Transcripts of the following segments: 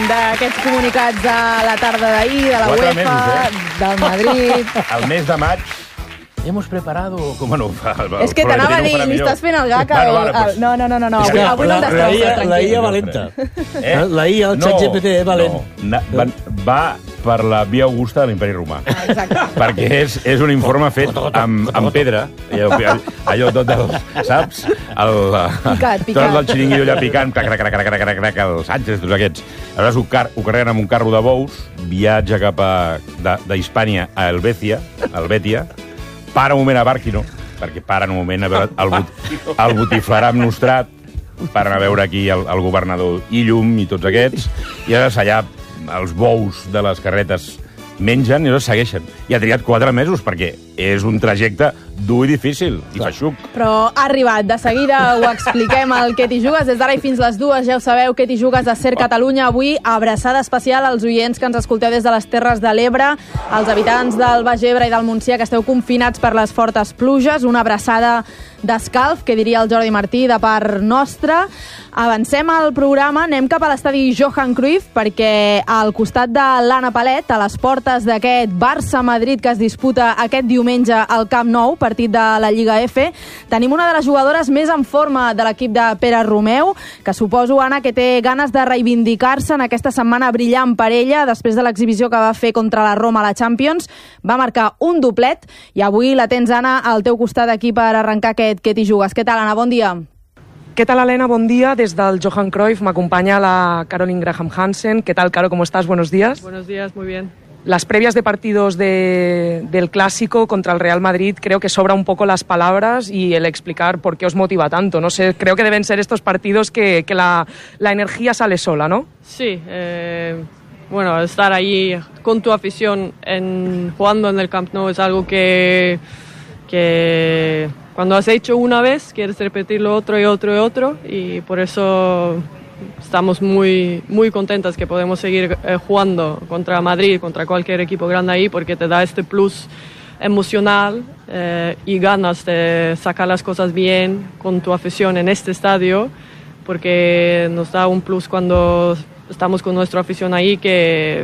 d'aquests comunicats de la tarda d'ahir, de la 4 UEFA, mesos, del Madrid... El mes de maig hemos preparado... Com no ho fa? És que t'anava a dir, li estàs fent el gag al... No, avui no el destrossas, la IA valenta. La IA, el xat GPT, valent. Va per la via augusta de l'Imperi Romà. Exacte. Perquè és un informe fet amb pedra. Allò tot del... Saps? Picat. Tot el xiringuillo allà picant, crac, el Sánchez, tots aquests. Aleshores ho carreguen amb un carro de bous, viatja cap d'Hispània a Helvetia, para un moment a Bàrquino, perquè paren un moment a veure el botifleram nostrat, paren a veure aquí el governador Illum i tots aquests, i aleshores allà els bous de les carretes mengen i aleshores segueixen. I ha triat 4 mesos, perquè és un trajecte dur i difícil, i feixuc. Però ha arribat. De seguida ho expliquem al Què t'hi jugues. Des d'ara i fins les 2, ja ho sabeu, Què t'hi jugues a Ser Catalunya. Avui, abraçada especial als oients que ens escolteu des de les Terres de l'Ebre, als habitants del Baix Ebre i del Montsià que esteu confinats per les fortes pluges. Una abraçada d'escalf, que diria el Jordi Martí, de part nostra. Avancem al programa, anem cap a l'estadi Johan Cruyff, perquè al costat de l'Anna Palet, a les portes d'aquest Barça-Madrid que es disputa aquest diumenge al Camp Nou, partit de la Lliga F, tenim una de les jugadores més en forma de l'equip de Pere Romeu, que suposo, Anna, que té ganes de reivindicar-se en aquesta setmana brillant per ella, després de l'exhibició que va fer contra la Roma a la Champions. Va marcar un doblet i avui la tens, Anna, al teu costat aquí per arrencar aquest Què t'hi jugues. Què tal, Anna? Bon dia. ¿Qué tal, Elena? Buen día. Desde el Johan Cruyff me acompaña la Caroline Graham Hansen. ¿Qué tal, Caro? ¿Cómo estás? Buenos días. Buenos días, muy bien. Las previas de partidos del Clásico contra el Real Madrid, creo que sobra un poco las palabras y el explicar por qué os motiva tanto. No sé, creo que deben ser estos partidos que la energía sale sola, ¿no? Sí, bueno, estar ahí con tu afición jugando en el Camp Nou es algo que cuando has hecho una vez quieres repetirlo otro y otro, y por eso estamos muy, muy contentas que podemos seguir jugando contra Madrid, contra cualquier equipo grande ahí, porque te da este plus emocional y ganas de sacar las cosas bien con tu afición en este estadio, porque nos da un plus cuando estamos con nuestra afición ahí que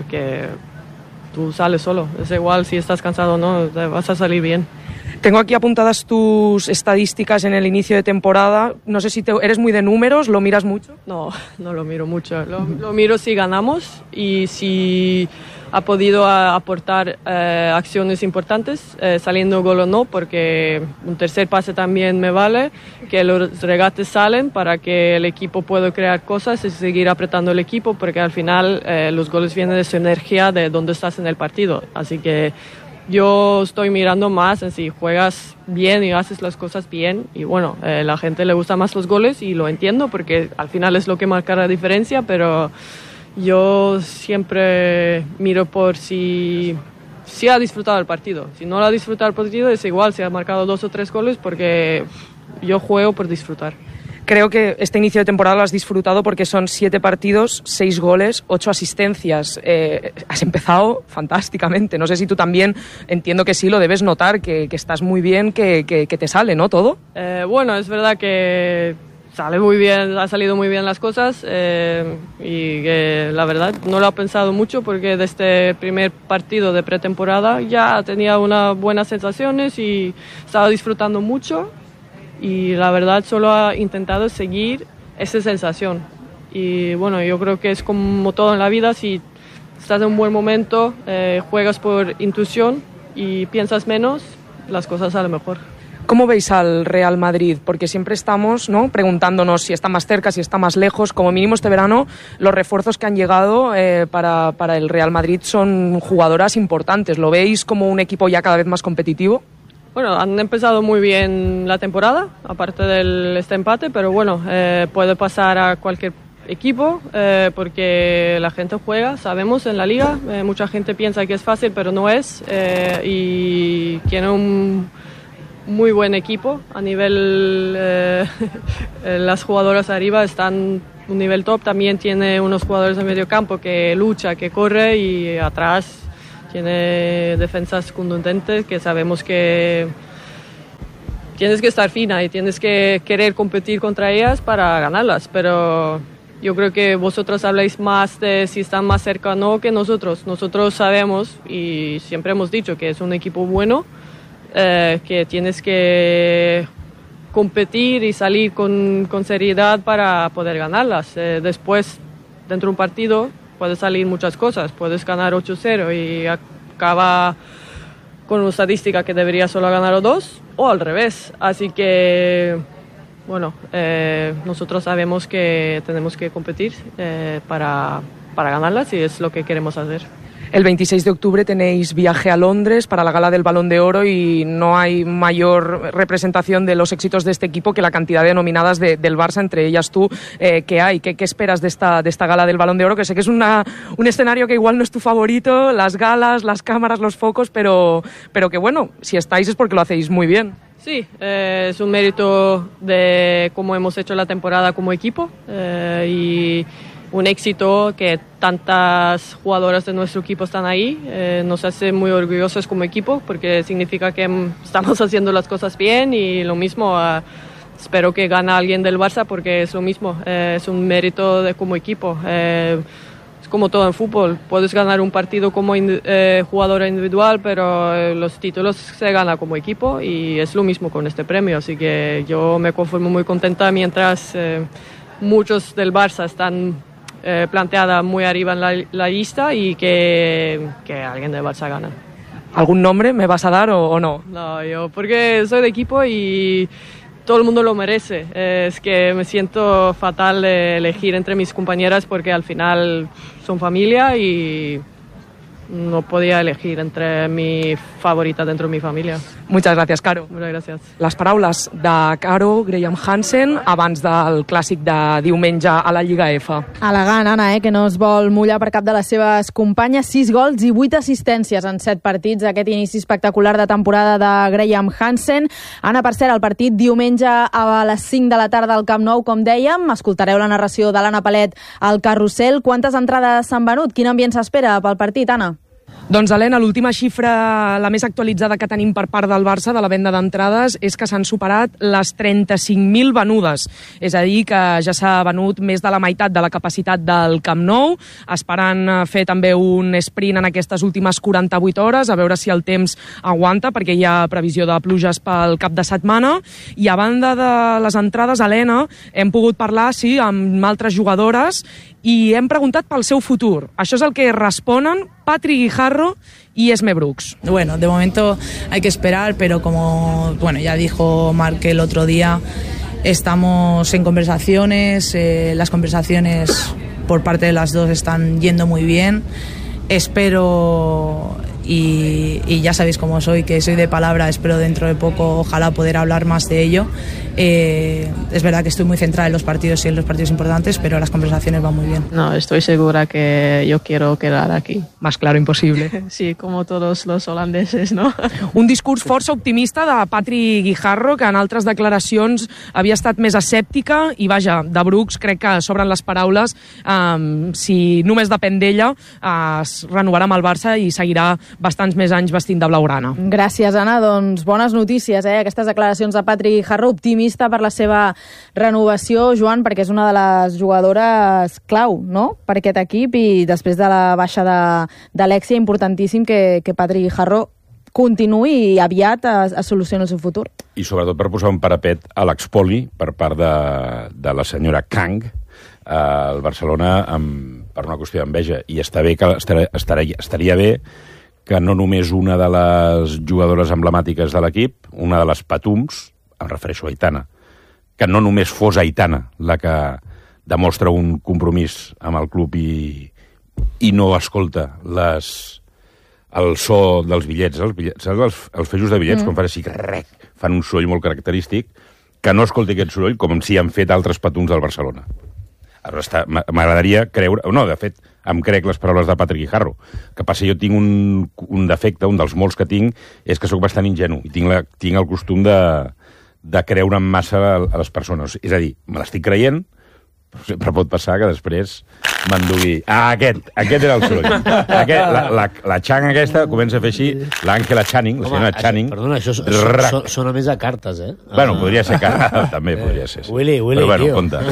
tú sales solo. Es igual si estás cansado o no, vas a salir bien. Tengo aquí apuntadas tus estadísticas en el inicio de temporada. No sé si eres muy de números, ¿lo miras mucho? No lo miro mucho. Lo miro si ganamos y si ha podido aportar acciones importantes, saliendo gol o no, porque un tercer pase también me vale, que los regates salen para que el equipo pueda crear cosas y seguir apretando el equipo, porque al final los goles vienen de su energía, de dónde estás en el partido. Así que yo estoy mirando más en si juegas bien y haces las cosas bien, y bueno, la gente le gusta más los goles y lo entiendo porque al final es lo que marca la diferencia, pero yo siempre miro por si ha disfrutado el partido. Si no lo ha disfrutado el partido es igual si ha marcado 2 o 3 goles, porque yo juego por disfrutar. Creo que este inicio de temporada lo has disfrutado porque son 7 partidos, 6 goles, 8 asistencias. Has empezado fantásticamente. No sé si tú también, y sí, lo debes notar, que estás muy bien, que te sale, ¿no? Todo. Bueno, es verdad que sale muy bien, ha salido muy bien las cosas, y que la verdad no lo he pensado mucho, porque de este primer partido de pretemporada ya tenía unas buenas sensaciones y estaba disfrutando mucho. Y la verdad solo he intentado seguir esa sensación. Y bueno, yo creo que es como todo en la vida, si estás en un buen momento, juegas por intuición y piensas menos, las cosas salen mejor. ¿Cómo veis al Real Madrid? Porque siempre estamos, ¿no?, preguntándonos si está más cerca, si está más lejos. Como mínimo este verano, los refuerzos que han llegado para el Real Madrid son jugadoras importantes. ¿Lo veis como un equipo ya cada vez más competitivo? Bueno, han empezado muy bien la temporada, aparte de este empate, pero bueno, puede pasar a cualquier equipo, porque la gente juega, sabemos, en la liga. Mucha gente piensa que es fácil, pero no es, y tiene un muy buen equipo a nivel, las jugadoras arriba están un nivel top. También tiene unos jugadores de medio campo que lucha, que corre, y atrás tiene defensas contundentes, que sabemos que tienes que estar fina y tienes que querer competir contra ellas para ganarlas. Pero yo creo que vosotros habláis más de si están más cerca o no que nosotros. Nosotros sabemos y siempre hemos dicho que es un equipo bueno, que tienes que competir y salir con seriedad para poder ganarlas. Después, dentro de un partido, puede salir muchas cosas. Puedes ganar 8-0 y acaba con una estadística que debería solo ganar 2 o al revés. Así que, bueno, nosotros sabemos que tenemos que competir para ganarlas y es lo que queremos hacer. El 26 de octubre tenéis viaje a Londres para la gala del Balón de Oro y no hay mayor representación de los éxitos de este equipo que la cantidad de nominadas del Barça, entre ellas tú, que hay. ¿Qué esperas de esta gala del Balón de Oro? Que sé que es un escenario que igual no es tu favorito, las galas, las cámaras, los focos, pero que bueno, si estáis es porque lo hacéis muy bien. Sí, es un mérito de cómo hemos hecho la temporada como equipo y un éxito que tantas jugadoras de nuestro equipo están ahí. Nos hace muy orgullosos como equipo porque significa que estamos haciendo las cosas bien y lo mismo, espero que gane alguien del Barça porque es lo mismo, es un mérito como equipo. Es como todo en fútbol, puedes ganar un partido como jugadora individual, pero los títulos se ganan como equipo y es lo mismo con este premio, así que yo me conformo muy contenta mientras muchos del Barça están planteada muy arriba en la lista y que alguien del Barça gana. ¿Algún nombre me vas a dar o no? No, yo porque soy de equipo y todo el mundo lo merece. Es que me siento fatal de elegir entre mis compañeras porque al final son familia y no podía elegir entre mi favorita dentro de mi família. Muchas gràcies, Caro. Moltes gràcies. Les paraules de Caro Graham Hansen abans del clàssic de diumenge a la Lliga F. Elegant, Anna, que no es vol mullar per cap de les seves companyes. 6 gols i 8 assistències en 7 partits. Aquest inici espectacular de temporada de Graham Hansen. Anna, per cert, el partit diumenge a les 5 de la tarda al Camp Nou, com dèiem. Escoltareu la narració de l'Anna Palet al Carrusel. Quantes entrades s'han venut? Quin ambient s'espera pel partit, Anna? Doncs, Helena, l'última xifra, la més actualitzada que tenim per part del Barça de la venda d'entrades és que s'han superat les 35.000 venudes. És a dir, que ja s'ha venut més de la meitat de la capacitat del Camp Nou, esperant fer també un sprint en aquestes últimes 48 hores, a veure si el temps aguanta, perquè hi ha previsió de pluges pel cap de setmana. I a banda de les entrades, Helena, hem pogut parlar, sí, amb altres jugadores i hem preguntat pel seu futur. Això és el que responen Patri Guijarro y Esme Brooks. Bueno, de momento hay que esperar, pero como ya dijo Marc el otro día, estamos en conversaciones, las conversaciones por parte de las dos están yendo muy bien. Espero, y ya sabéis cómo soy, que soy de palabra, espero dentro de poco, ojalá poder hablar más de ello. Es verdad que estoy muy centrada en los partidos y en los partidos importantes, pero las conversaciones van muy bien. No, estoy segura que yo quiero quedar aquí. Más claro imposible. Sí, como todos los holandeses, ¿no? Un discurs força optimista de Patri Guijarro, que en altres declaracions havia estat més escèptica, i vaja, de Brooks crec que s'obren les paraules. Si només depèn d'ella, es renovarà amb el Barça i seguirà bastants més anys vestint de blaugrana. Gràcies, Anna. Doncs bones notícies, aquestes declaracions de Patri Guijarro, optimista per la seva renovació, Joan, perquè és una de les jugadores clau, no?, per aquest equip, i després de la baixa d'Alexia, importantíssim que Patri Guijarro continuï i aviat es solucioni el seu futur. I sobretot per posar un parapet a l'expoli per part de la senyora Kang al Barcelona per una qüestió d'enveja. I estaria bé que no només una de les jugadores emblemàtiques de l'equip, una de les patums, em refereixo a Aitana, que no només fos Aitana la que demostra un compromís amb el club i no escolta el so dels bitllets, els feixos de bitllets, quan fan així, fan un soroll molt característic, que no escolti aquest soroll com si han fet altres patums del Barcelona. M'agradaria creure... No, de fet, em crec les paraules de Patri Guijarro. Que passa, jo tinc un defecte, un dels molts que tinc, és que sóc bastant ingenu i tinc el costum de creure en massa a les persones. És a dir, me l'estic creient, però sempre pot passar que després m'endugui. Aquest era el soroll. La Chang aquesta comença a fer així, l'Àngela Channing, la senyora Channing. Perdona, això sona més a cartes, eh? Bueno, podria ser cartes, també podria ser. Willy, però bueno, tio. compte.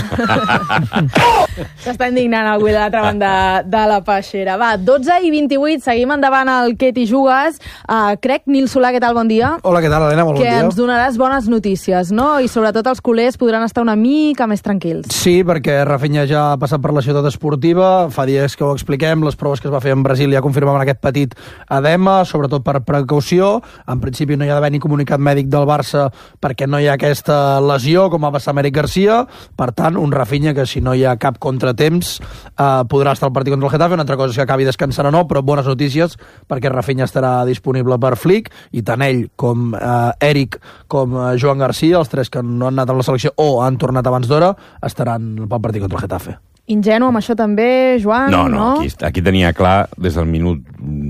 S'està indignant el Will a l'altra banda de la peixera. Va, 12:28, seguim endavant al Què t'hi jugues. Crec, Nil Solà, què tal? Bon dia. Hola, què tal, Helena? Molt bon dia. Que ens donaràs bones notícies, no? I sobretot els culers podran estar una mica més tranquils. Sí, perquè Rafinha ja ha passat per la ciutat esportiva, fa dies que ho expliquem, les proves que es va fer en Brasil ja confirmaven aquest petit edema, sobretot per precaució. En principi no hi ha d'haver ni comunicat mèdic del Barça perquè no hi ha aquesta lesió, com va passar amb Eric Garcia. Per tant, un Rafinha que si no hi ha cap contratemps podrà estar al partit contra el Getafe. Una altra cosa és que acabi descansant o no, però bones notícies perquè Rafinha estarà disponible per Flick i tant ell com Eric com Joan Garcia, els tres que no han anat a la selecció o han tornat abans d'hora, estaran pel partit contra el Getafe. Ingenu amb això també, Joan? No, aquí tenia clar des del minut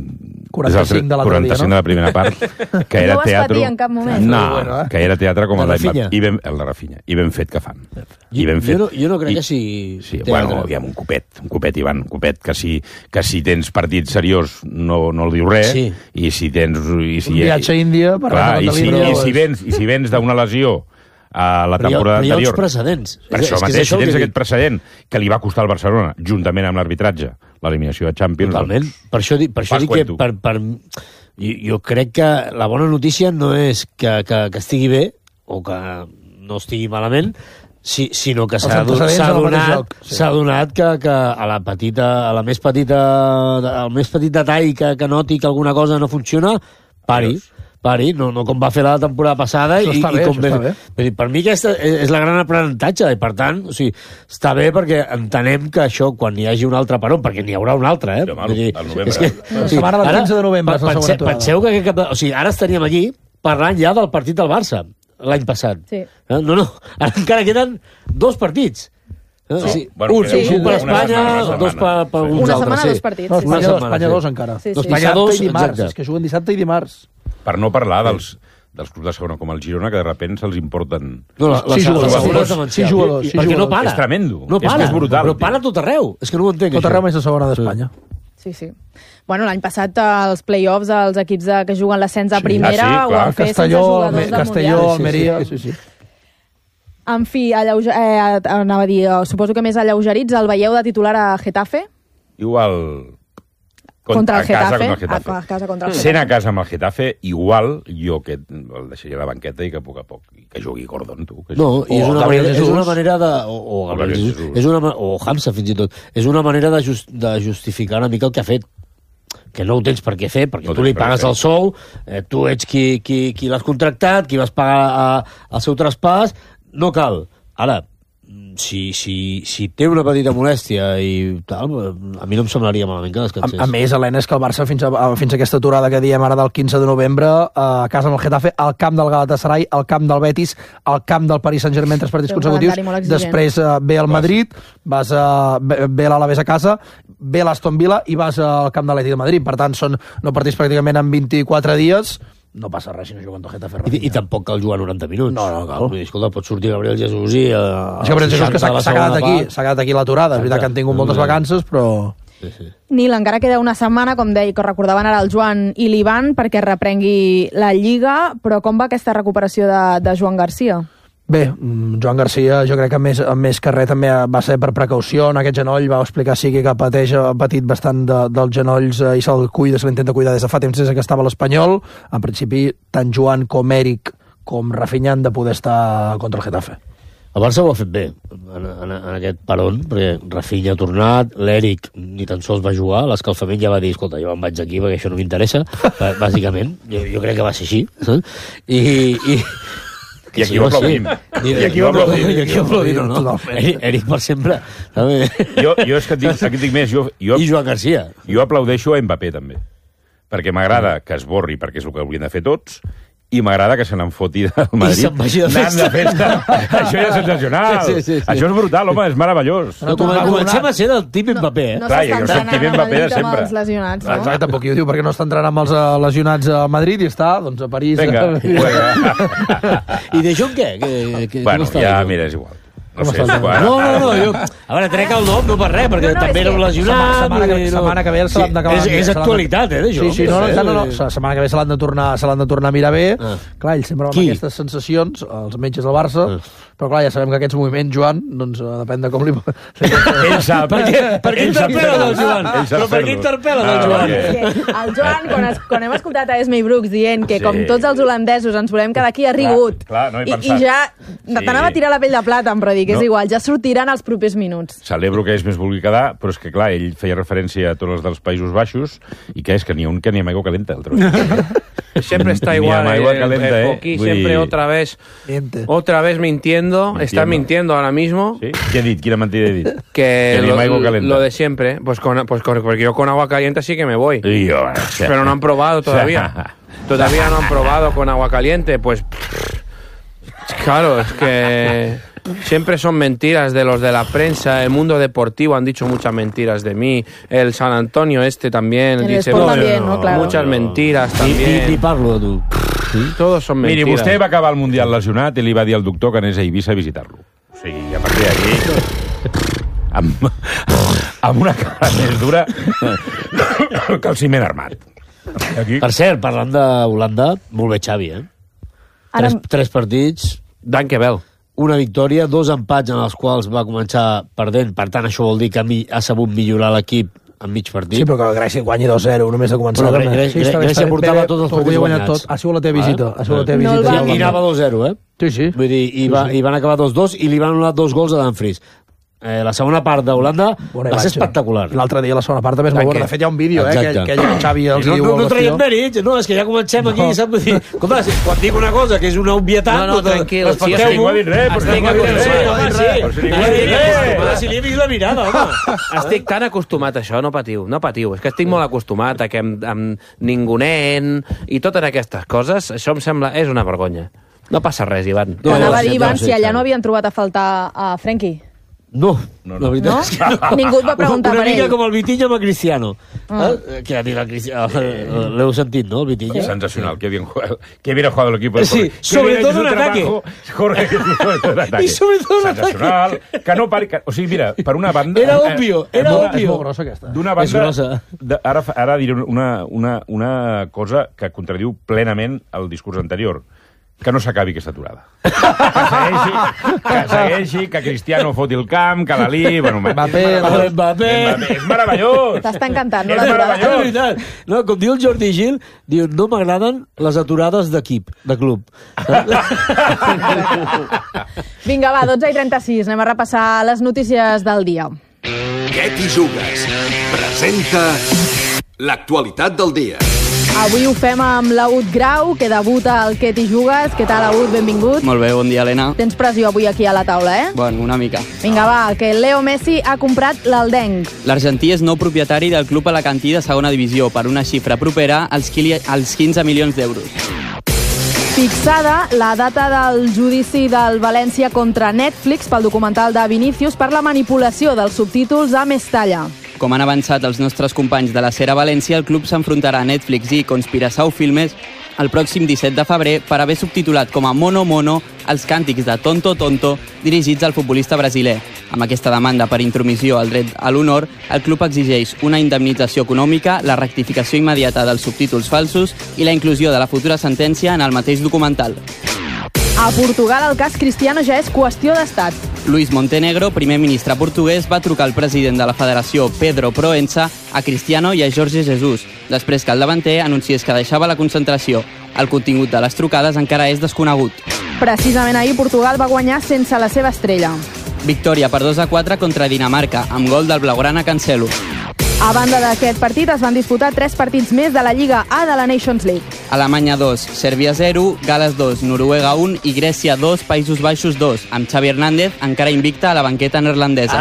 45 de l'altre dia, no? de la primera part, que era no teatre... No vas patir en cap moment. No, que era teatre com el de Rafinha. El de Rafinha. I ben fet que fan. Jo no crec que sigui... Sí, bueno, aviam, un copet, Ivan, un copet, que si tens partit seriós no el diu res, sí. I si tens... Un viatge a Índia per i si vens d'una lesió a la temporada anterior... Però hi ha uns precedents. Per això mateix, si tens aquest precedent que li va costar al Barcelona, juntament amb l'arbitratge, l'eliminació de Champions... Totalment. Per això dic que jo crec que la bona notícia no és que estigui bé o que no estigui malament, sinó que s'ha donat que al més petit detall que noti que alguna cosa no funciona, pari, no com va fer la temporada passada. Està bé. Per mi aquesta és la gran aprenentatge, i per tant, està bé perquè entenem que això, quan hi hagi un altre paró, perquè n'hi haurà un altre, al novembre. La setmana del 15 de novembre és la segona aturada. Penseu que ara estaríem aquí parlant ja del partit del Barça, l'any passat. Sí. No, ara encara queden 2 partits. Sí. Un per Espanya, 2 per uns altres. Una setmana, 2 partits. Espanya 2 encara. Espanya 2, exacte. És que juguen dissabte i dimarts. Per no parlar dels clubs de segona com el Girona, que de repente se'ls importen... Sí jugadors. Perquè no para. És tremendo. No para. És brutal. Però para tot arreu. És que no ho entenc, Tot arreu més a segona d'Espanya. Sí. Bueno, l'any passat els play-offs, els equips que juguen l'ascens a primera, ho van fer sense jugadors del Castelló, Almeria... Sí. En fi, anava a dir, suposo que més alleugerits, el veieu de titular a Getafe? Igual... Contra el Getafe. A casa contra el Getafe. Sent a casa amb el Getafe, igual jo que el deixaria a la banqueta i que a poc a poc que jugui Gordon, tu. No, i és una manera de... O Hamza, fins i tot. És una manera de justificar una mica el que ha fet. Que no ho tens per què fer, perquè tu li pagues el sou, tu ets qui l'has contractat, qui vas pagar el seu traspàs, no cal. Ara, si té una petita molèstia i tal, a mi no em semblaria malament que descansés. A més, Helena, és que el Barça fins a aquesta aturada que diem ara del 15 de novembre, a casa amb el Getafe, al camp del Galatasaray, al camp del Betis, al camp del Paris Saint-Germain 3 partits consecutius, després ve el Madrid, ve l'Alavés a casa, ve l'Aston Villa i vas al camp de l'Atlètic de Madrid. Per tant, són no partits pràcticament en 24 dies. No passa res si no juguen el Getafe. I tampoc cal jugar 90 minuts. No cal. Escolta, pot sortir Gabriel Jesús i... Gabriel Jesús que s'ha quedat aquí l'aturada. És veritat que han tingut moltes vacances, però... Sí. Nil, encara queda una setmana, com deia, que recordaven ara el Joan i l'Ivan, perquè reprengui la Lliga, però com va aquesta recuperació de Joan Garcia? Bé, Joan Garcia jo crec que més que res també va ser per precaució en aquest genoll, va explicar que ha patit bastant dels genolls i se'l cuida, se l'intenta cuidar des de fa temps des que estava a l'Espanyol. En principi, tant Joan com Eric com Rafinha han de poder estar contra el Getafe. El Barça ho ha fet bé en aquest peron, perquè Rafinha ha tornat, l'Eric ni tan sols va jugar, l'escalfament ja va dir, escolta, jo em vaig aquí perquè això no m'interessa, bàsicament, jo crec que va ser així, I aquí ho aplaudim. No. Eric per sempre. Jo és que et dic més. I Joan Garcia. Jo aplaudeixo a Mbappé, també. Perquè m'agrada que es borri, perquè és el que haurien de fer tots, i m'agrada que se n'en foti del Madrid. Anant de festa. Això ja és sensacional. Sí. Això és brutal, home, és meravellós. Comencem a ser del tip Mbappé, No s'està entrenant amb els lesionats, no? Exacte, tampoc jo diu perquè no està entrenant amb els lesionats a Madrid i està, doncs, a París. Vinga, I De Jong què? Bueno, ja, mira, és igual. No sé, No, jo... A veure, trec el nom, no per res, perquè també era un lesionat... Setmana que ve se l'han d'acabar... És actualitat, d'això. Sí, no. Setmana que ve se l'han de tornar a mirar bé. Clar, ell sempre va amb aquestes sensacions, els metges del Barça, però clar, ja sabem que aquests moviments, Joan, doncs depèn de com li... Ell sap. Per què interpel·la el Joan? Però per què interpel·la el Joan? El Joan, quan hem escoltat a Esmei Brooks dient que com tots els holandesos ens volem quedar aquí, ha rigut. I ja t'anava a tirar la pell de plata, però dic, és igual, ja sortiran els propers minuts. Celebro que es vulgui quedar, però és que, clar, ell feia referència a tots els dels Països Baixos i que és que n'hi ha un que ni amb aigua calenta, el trobo. Siempre está igual, Coqui, siempre otra vez mintiendo, está mintiendo ahora mismo. ¿Sí? ¿Qué he dicho? ¿Quién ha mentido? Que lo de siempre, porque yo con agua caliente sí que me voy. Pero no han probado todavía. Todavía no han probado con agua caliente, pues... Claro, es que... Siempre son mentiras de los de la prensa, el mundo deportivo han dicho muchas mentiras de mí, el San Antonio también dice muchas mentiras también. Ni parlo, tu. Todos son mentiras. Miri, vostè va acabar el Mundial lesionat i li va dir al doctor que anés a Eivissa a visitar-lo. O sigui, a partir d'aquí... amb una cara més dura que el ciment armat. Per cert, parlant d'Holanda, molt bé Xavi, Tres partits... Danke wel. Una victòria, 2 empats en els quals va començar perdent, per tant això vol dir que ha sabut millorar l'equip en mig partit. Sí, però que Grècia guanyi 2-0 només de començar. Però Grècia portava tots els partits guanyats. Ha sigut la teva visita. I anava 2-0, Sí. Vull dir, i van acabar 2-2 i li van donar 2 gols a Dumfries. La segona part d'Holanda va ser espectacular. L'altre dia la segona part també és molt bona. De fet, hi ha un vídeo, que Xavi els diu... No traiem mèrits, no, és que ja comencem aquí, saps? Vull dir, escolta, quan dic una cosa que és una obvietat... No, tranquil, ningú ha dit res, si li he vist la mirada, home. Estic tan acostumat a això, no patiu. És que estic molt acostumat a que amb ningunen i totes aquestes coses, això em sembla... És una vergonya. No passa res, Ivan. Anava a dir, Ivan, si allà no havien trobat a faltar a Frenkie. No, la veritat és que no. Ningú et va preguntar per ell. Una mica com el Vitinho amb el Cristiano. Que ha dit el Cristiano. L'heu sentit, no, el Vitinho? Sensacional, que bien jugado el equipo. Sí, sobre todo en ataque. I sobre todo en ataque. Sensacional, que no pari... O sigui, mira, per una banda... Era obvio. És molt grossa, aquesta. D'una banda, ara diré una cosa que contradiu plenament el discurs anterior. Que no s'acabi aquesta aturada. Que segueixi, que Cristiano foti el camp, que l'Ali... Mbappé. És meravellós. T'està encantant, no l'aturada? No, com diu el Jordi Gil, diu, no m'agraden les aturades d'equip, de club. Vinga, va, 12:36, anem a repassar les notícies del dia. Què t'hi jugues? Presenta l'actualitat del dia. Avui ho fem amb l'Aut Grau, que debuta al Què t'hi jugues. Què tal, Aut? Benvingut. Molt bé, bon dia, Helena. Tens pressió avui aquí a la taula, Bueno, una mica. Vinga, va, que Leo Messi ha comprat l'Aldenc. L'argentí és nou propietari del club alacantí de segona divisió per una xifra propera als 15 milions d'euros. Fixada la data del judici del València contra Netflix pel documental de Vinícius per la manipulació dels subtítols a Mestalla. Com han avançat els nostres companys de la Sera València, el club s'enfrontarà a Netflix i Conspiração Filmes el pròxim 17 de febrer per haver subtitulat com a Mono Mono els càntics de Tonto Tonto dirigits al futbolista brasiler. Amb aquesta demanda per intromissió al dret a l'honor, el club exigeix una indemnització econòmica, la rectificació immediata dels subtítols falsos i la inclusió de la futura sentència en el mateix documental. A Portugal el cas Cristiano ja és qüestió d'estat. Luis Montenegro, primer ministre portuguès, va trucar al president de la federació, Pedro Proença, a Cristiano i a Jorge Jesus, després que el davanter anunciés que deixava la concentració. El contingut de les trucades encara és desconegut. Precisament ahir Portugal va guanyar sense la seva estrella. Victòria per 2-4 contra Dinamarca, amb gol del blaugrana Cancelo. A banda d'aquest partit es van disputar 3 partits més de la Lliga A de la Nations League. Alemanya 2, Sèrbia 0, Gales 2, Noruega 1 i Grècia 2, Països Baixos 2, amb Xavi Hernández encara invicta a la banqueta neerlandesa.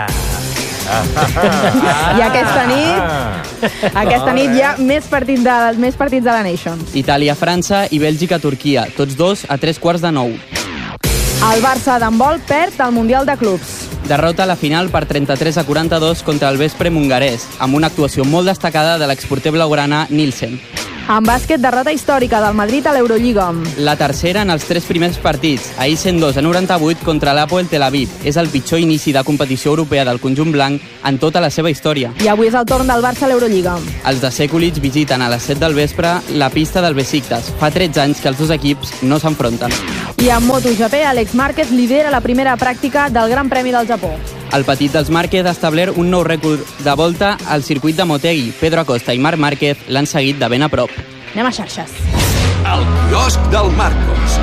I aquesta nit hi ha més partits de la Nations. Itàlia-França i Bèlgica-Turquia, tots dos a 8:45. El Barça d'handbol perd el Mundial de Clubs. Derrota a la final per 33-42 contra el Veszprém hongarès, amb una actuació molt destacada de l'exporter blaugrana Nielsen. En bàsquet, derrota històrica del Madrid a l'Eurolliga. La tercera en els 3 primers partits. Ahir 102-98 contra l'Hapoel Tel Aviv. És el pitjor inici de competició europea del conjunt blanc en tota la seva història. I avui és el torn del Barça a l'Eurolliga. Els de Sekulic visiten a les 7 del vespre la pista del Besiktas. Fa 13 anys que els dos equips no s'enfronten. I en MotoGP, Alex Márquez lidera la primera pràctica del Gran Premi del Japó. El petit dels Márquez ha establert un nou rècord de volta al circuit de Motegi. Pedro Acosta i Marc Márquez l'han seguit de ben a prop. Anem a xarxes. El quiosc del Marcos.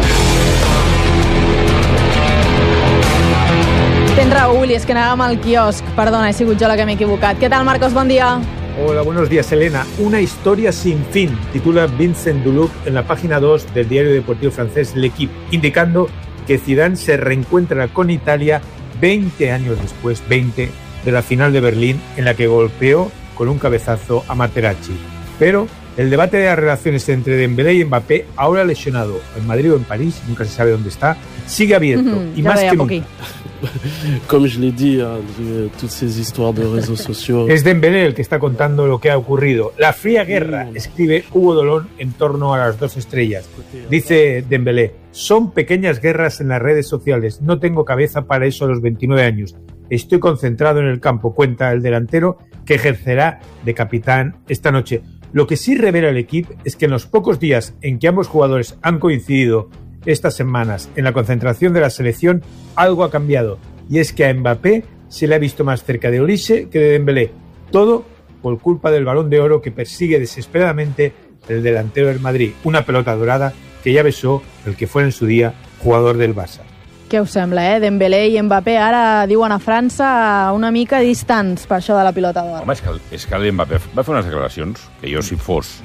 Tens raó, Uli, és que anàvem al quiosc. Perdona, he sigut jo la que m'he equivocat. Què tal, Marcos? Bon dia. Hola, buenos días, Elena. Una historia sin fin, titula Vincent Duluc en la página 2 del diario deportivo francés L'Equipe, indicando que Zidane se reencuentra con Italia 20 años después, 20, de la final de Berlín, en la que golpeó con un cabezazo a Materazzi. Pero el debate de las relaciones entre Dembélé y Mbappé, ahora lesionado en Madrid o en París, nunca se sabe dónde está, sigue abierto, y más que nunca. Comme je l'ai dit, toutes ces histoires de réseaux sociaux. Es Dembélé el que está contando lo que ha ocurrido. La fría guerra, escribe Hugo Dolón en torno a las dos estrellas. Dice Dembélé, son pequeñas guerras en las redes sociales. No tengo cabeza para eso a los 29 años. Estoy concentrado en el campo, cuenta el delantero, que ejercerá de capitán esta noche. Lo que sí revela el equipo es que en los pocos días en que ambos jugadores han coincidido estas semanas en la concentración de la selección, algo ha cambiado, y es que a Mbappé se le ha visto más cerca de Olise que de Dembélé. Todo por culpa del Balón de Oro que persigue desesperadamente el delantero del Madrid, una pelota dorada que ja besó el que fuera en su día jugador del Barça. Què us sembla, Dembélé i Mbappé ara diuen a França una mica distants per això de la pilota d'or. Home, és que Mbappé va fer unes declaracions que jo, si fos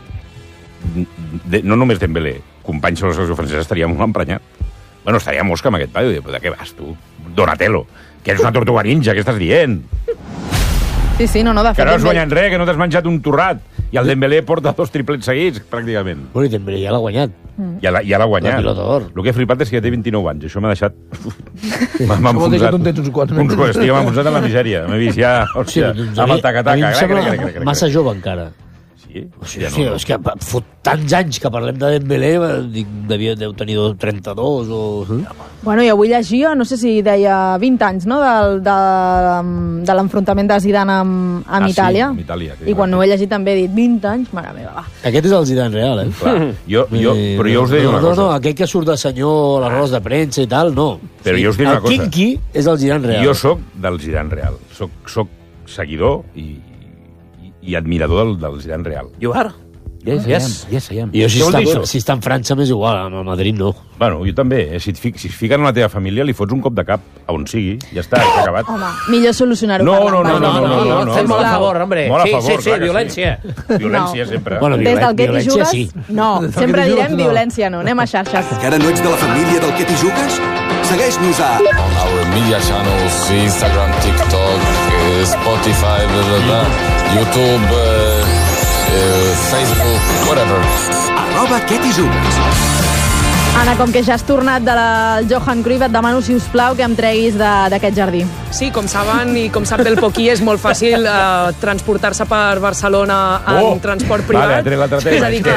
no només Dembélé, companys de la selecció francesa, estaria molt emprenyat. Bueno, estaria mosca amb aquest paio. De què vas, tu? Donatello, que eres una tortuga ninja, què estàs dient? Sí, no, de fet... Que no has guanyat res, que no t'has menjat un torrat. I el Dembélé porta 2 triplets seguits, pràcticament. Bueno, i Dembélé ja l'ha guanyat. Ja l'ha guanyat. La pilota d'or. El que he flipat és que ja té 29 anys. Això m'ha deixat... M'ha enfonsat. M'ha enfonsat en la misèria. M'he vist ja, hòstia, amb el taca-taca. A mi em sembla massa jove, encara. Sí, és que fot tants anys que parlem de Dembélé, deu tenir 32 o... Bueno, i avui llegia, no sé si deia 20 anys, no?, de l'enfrontament de Zidane amb Itàlia. Sí, amb Itàlia. I quan ho he llegit també he dit 20 anys, mare meva, va. Aquest és el Zidane real, Clar. Però jo us deia una cosa. No, aquell que surt de senyor a les rodes de premsa i tal, no. Però jo us dic una cosa. El Kinky és el Zidane real. Jo soc del Zidane real. Soc seguidor i admirador del Zidane real. You are? Yes, I am. I jo, si està en França, m'és igual, a Madrid no. Bueno, jo també. Si es fiquen en la teva família, li fots un cop de cap a on sigui. Ja està acabat. Home, millor solucionar-ho. No. Fem molt a favor, hombre. Molt a favor, sí, violència. Violència, sempre. Bueno, des del que t'hi jugues, sí. no. Sempre direm violència, no. Anem a xarxes. Encara no ets de la família del que t'hi jugues? Segueix-nos a... On our media channels, Instagram, TikTok, Spotify, YouTube, Facebook, whatever. @què t'hi jugues. Anna, com que ja has tornat del Johan Cruyff, et demano, si us plau, que em treguis d'aquest jardí. Sí, com saben i com sap el Poquí, és molt fàcil transportar-se per Barcelona en transport privat. És a dir, que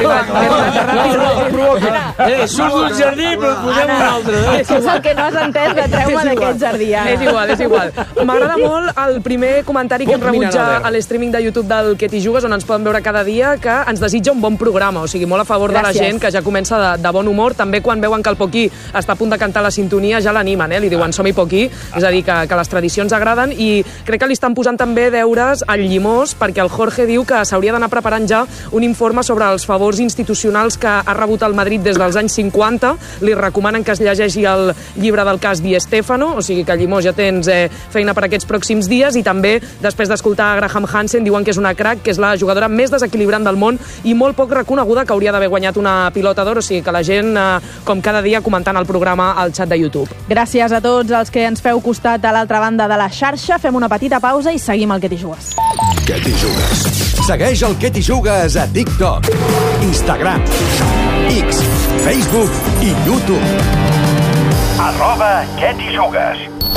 surt d'un jardí, però et posem un altre. Això és el que no has entès, de treu-me d'aquest jardí. És igual. M'agrada molt el primer comentari que hem rebut ja a l'streaming de YouTube del Que t'hi jugues, on ens poden veure cada dia, que ens desitja un bon programa. O sigui, molt a favor de la gent, que ja comença de bon humor. També quan veuen que el Poquí està a punt de cantar la sintonia, ja l'animen, li diuen som-hi Poquí, és a dir, que les tradicions agraden, i crec que li estan posant també deures al Llimós, perquè el Jorge diu que s'hauria d'anar preparant ja un informe sobre els favors institucionals que ha rebut el Madrid des dels anys 50. Li recomanen que es llegeixi el llibre del cas Di Stéfano, o sigui que Llimós ja tens feina per aquests pròxims dies, i també, després d'escoltar a Graham Hansen, diuen que és una crack, que és la jugadora més desequilibrant del món i molt poc reconeguda, que hauria d'haver guanyat una pilota d'or, o sigui que la gent, com cada dia, comentant el programa al xat de YouTube. Gràcies a tots els que ens feu costat a l'altra banda de la xarxa. Fem una petita pausa i seguim el Que t'hi jugues. Que t'hi jugues. Segueix el Que t'hi jugues a TikTok, Instagram, X, Facebook i YouTube. @que t'hi jugues.